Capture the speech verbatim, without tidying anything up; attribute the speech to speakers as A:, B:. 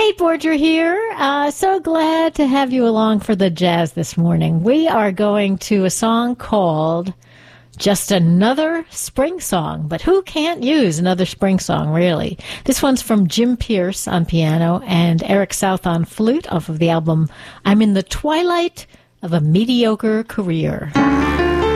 A: Kate Borger here. Uh, so glad to have you along for the jazz this morning. We are going to a song called Just Another Spring Song, but who can't use another spring song, really? This one's from Jim Pierce on piano and Eric South on flute off of the album I'm in the Twilight of a Mediocre Career.